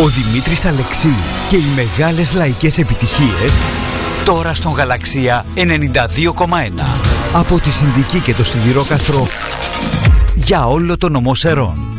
Ο Δημήτρης Αλεξίου και οι μεγάλες λαϊκές επιτυχίες τώρα στον Γαλαξία 92,1. Από τη Συνδική και το Σιδηρόκαστρο για όλο το νομό Σερών.